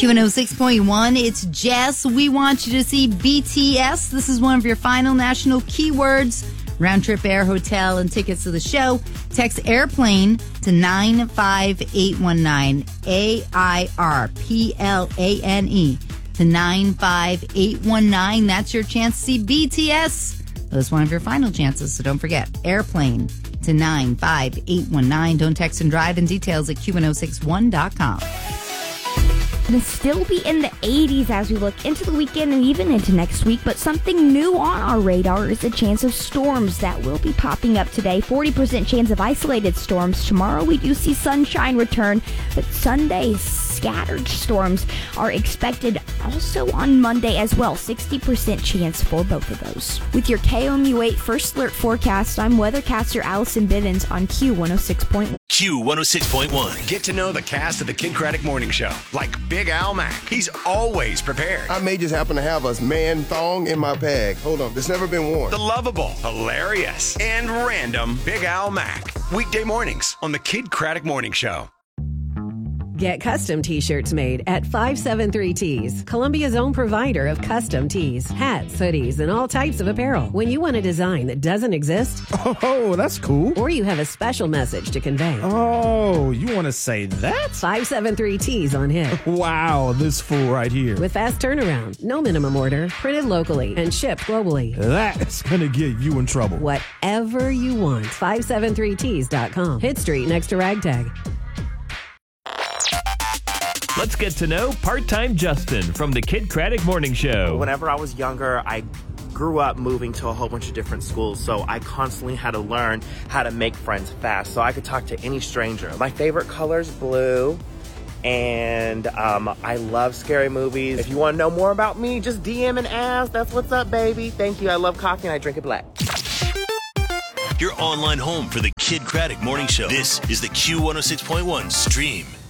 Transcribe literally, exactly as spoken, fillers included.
Q one oh six point one, it's Jess. We want you to see B T S. This is one of your final national keywords. Round trip air, hotel, and tickets to the show. Text airplane to nine five eight one nine, A I R P L A N E, to nine five eight one nine. That's your chance to see B T S. That's one of your final chances, so don't forget. Airplane to nine five eight one nine. Don't text and drive, and details at Q one oh six one dot com. It'll still be in the eighties as we look into the weekend and even into next week, but something new on our radar is the chance of storms that will be popping up today. forty percent chance of isolated storms. Tomorrow we do see sunshine return, but Sunday scattered storms are expected also on Monday as well. sixty percent chance for both of those. With your K O M U eight First Alert forecast, I'm weathercaster Allison Bivens on Q one oh six point one. Q one oh six point one. Get to know the cast of the Kid Craddock Morning Show, like Big Al Mack. He's always prepared. I may just happen to have a man thong in my bag. Hold on, it's never been worn. The lovable, hilarious, and random Big Al Mack. Weekday mornings on the Kid Craddock Morning Show. Get custom t-shirts made at five seven three Tees, Columbia's own provider of custom tees, hats, hoodies, and all types of apparel. When you want a design that doesn't exist, oh, that's cool. Or you have a special message to convey. Oh, you want to say that? five seven three Tees on hit. Wow, this fool right here. With fast turnaround, no minimum order, printed locally, and shipped globally. That's going to get you in trouble. Whatever you want, five seven three tees dot com. Hit Street next to Ragtag. Let's get to know part-time Justin from the Kid Craddock Morning Show. Whenever I was younger, I grew up moving to a whole bunch of different schools, so I constantly had to learn how to make friends fast so I could talk to any stranger. My favorite color is blue, and um, I love scary movies. If you want to know more about me, just D M and ask. That's what's up, baby. Thank you. I love coffee, and I drink it black. Your online home for the Kid Craddock Morning Show. This is the Q one oh six point one stream.